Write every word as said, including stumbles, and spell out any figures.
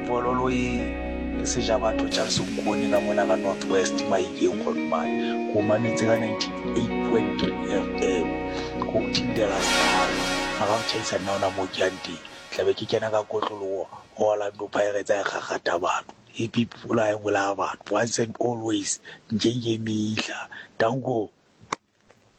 bololo e se ja batho tja Sonkoni ka mona ka North West Maikeng go mane go mametse ka ninety-eight point two F M go tindela star ga go chaisa nna ona mo ke yang teng tlabe ke kena ka kotlologo Orlando Pirates a gagata batho e people a bola batho once and always nje mihla dango